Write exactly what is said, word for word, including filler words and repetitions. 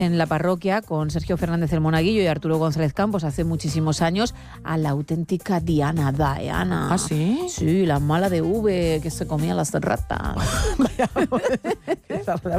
en la parroquia con Sergio Fernández el Monaguillo y Arturo González Campos hace muchísimos años a la auténtica Diana Diana. ¿Ah, sí? Sí, la mala de V que se comía las ratas.